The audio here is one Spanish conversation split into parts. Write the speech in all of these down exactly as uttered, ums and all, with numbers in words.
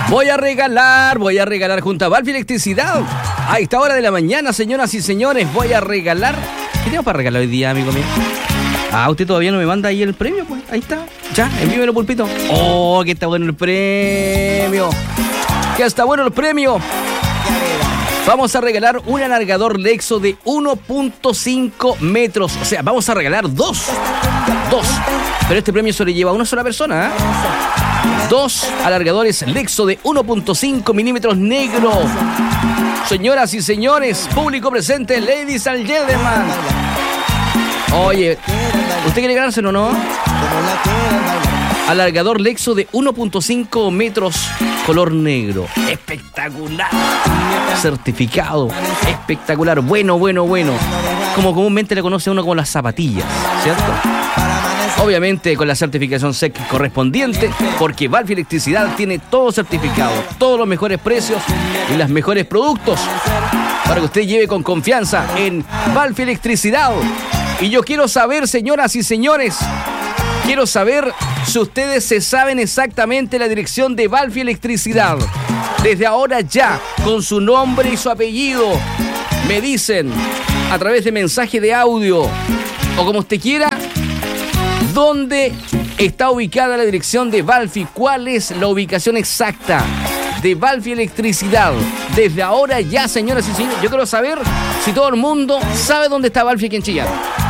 Voy a regalar, voy a regalar junto a Valfi Electricidad. A esta hora de la mañana, señoras y señores, voy a regalar. ¿Qué tengo para regalar hoy día, amigo mío? Ah, usted todavía no me manda ahí el premio, pues. Ahí está. Ya, envíamelo, pulpito. Oh, que está bueno el premio. Que está bueno el premio. Vamos a regalar un alargador Lexo de uno punto cinco metros. O sea, vamos a regalar dos. Dos. Pero este premio se le lleva a una sola persona, ¿eh? Dos alargadores Lexo de uno punto cinco milímetros negro. Señoras y señores, público presente, ladies and gentlemen. Oye, ¿usted quiere ganárselo o no? Alargador Lexo de uno punto cinco metros, color negro. Espectacular. Certificado. Espectacular. Bueno, bueno, bueno. Como comúnmente le conoce uno como las zapatillas, ¿cierto? Obviamente con la certificación S E C correspondiente, porque Valfi Electricidad tiene todo certificado, todos los mejores precios y los mejores productos para que usted lleve con confianza en Valfi Electricidad. Y yo quiero saber, señoras y señores, quiero saber si ustedes se saben exactamente la dirección de Valfi Electricidad. Desde ahora ya, con su nombre y su apellido, me dicen a través de mensaje de audio o como usted quiera, ¿dónde está ubicada la dirección de Valfi? ¿Cuál es la ubicación exacta de Valfi Electricidad? Desde ahora ya, señoras y señores, yo quiero saber si todo el mundo sabe dónde está Valfi aquí en Chillán.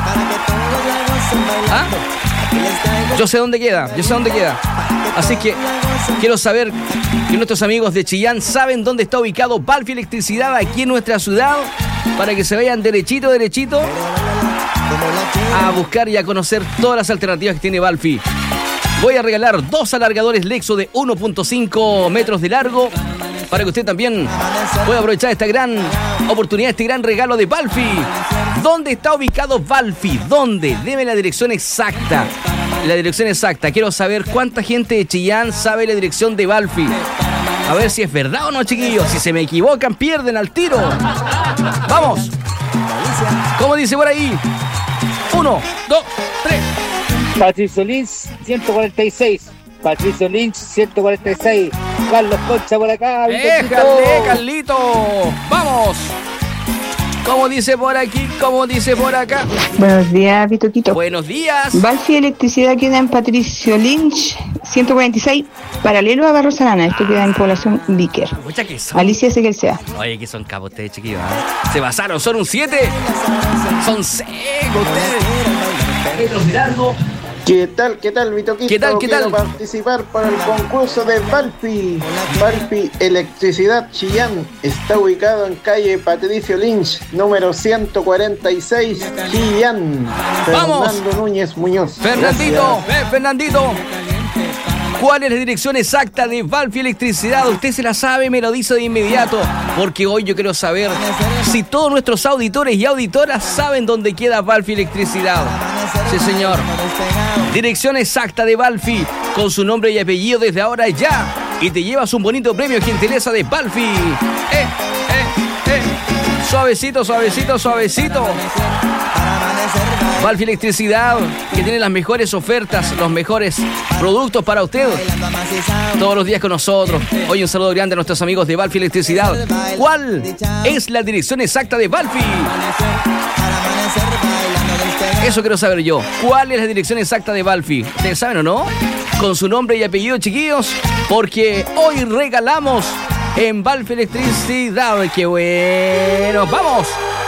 ¿Ah? Yo sé dónde queda, yo sé dónde queda. Así que quiero saber que nuestros amigos de Chillán saben dónde está ubicado Valfi Electricidad aquí en nuestra ciudad, para que se vayan derechito, derechito a buscar y a conocer todas las alternativas que tiene Valfi. Voy a regalar dos alargadores Lexo de uno punto cinco metros de largo para que usted también pueda aprovechar esta gran oportunidad, este gran regalo de Valfi. ¿Dónde está ubicado Valfi? ¿Dónde? Deme la dirección exacta. La dirección exacta. Quiero saber cuánta gente de Chillán sabe la dirección de Valfi. A ver si es verdad o no, chiquillos. Si se me equivocan, pierden al tiro. ¡Vamos! ¿Cómo dice por ahí? Uno, dos, tres. Patricio Lynch, ciento cuarenta y seis. Patricio Lynch, ciento cuarenta y seis. Carlos Concha por acá. ¡Déjale, Carlito! ¡Vamos! ¿Cómo dice por aquí? ¿Cómo dice por acá? Buenos días, Pitoquito. Buenos días. Valfi Electricidad queda en Patricio Lynch, ciento cuarenta y seis, paralelo a Barros Arana. Esto queda en población Víquer. Alicia Seguelsea. Oye, que son cabos ustedes, chiquillos, ¿eh? Se basaron, son un siete. Son secos ustedes. Metros de largo. ¿Qué tal, qué tal, Vitoquito? ¿Qué tal, qué Quiero tal? participar para el concurso de Valfi. Valfi Electricidad Chillán está ubicado en calle Patricio Lynch, número ciento cuarenta y seis, Chillán. ¡Vamos! Fernando Núñez Muñoz. Fernandito, eh, Fernandito. ¿Cuál es la dirección exacta de Valfi Electricidad? Usted se la sabe, me lo dice de inmediato, porque hoy yo quiero saber si todos nuestros auditores y auditoras saben dónde queda Valfi Electricidad. Sí, señor. Dirección exacta de Valfi, con su nombre y apellido desde ahora ya. Y te llevas un bonito premio, gentileza de Valfi. Eh, eh, eh. Suavecito, suavecito, suavecito. Valfi Electricidad, que tiene las mejores ofertas, los mejores productos para usted. Todos los días con nosotros. Hoy un saludo grande a nuestros amigos de Valfi Electricidad. ¿Cuál es la dirección exacta de Valfi? Eso quiero saber yo. ¿Cuál es la dirección exacta de Valfi? ¿Ustedes saben o no? Con su nombre y apellido, chiquillos, porque hoy regalamos en Valfi Electricidad. ¡Qué bueno! ¡Vamos!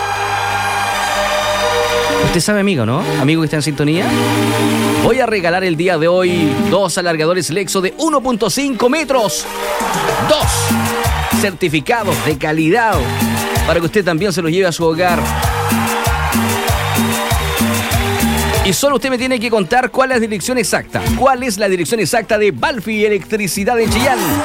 Usted sabe, amigo, ¿no? Amigo que está en sintonía. Voy a regalar el día de hoy dos alargadores Lexo de uno punto cinco metros. Dos certificados de calidad para que usted también se los lleve a su hogar. Y solo usted me tiene que contar cuál es la dirección exacta. ¿Cuál es la dirección exacta de Valfi Electricidad en Chillán?